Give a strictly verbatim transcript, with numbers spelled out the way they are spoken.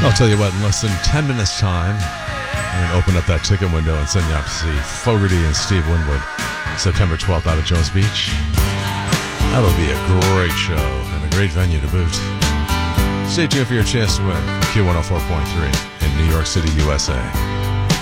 I'll tell you what, in less than ten minutes time, I'm going to open up that ticket window and send you out to see Fogerty and Steve Winwood September twelfth out at Jones Beach. That'll be a great show and a great venue to boot. Stay tuned for your chance to win Q one oh four point three in New York City, U S A.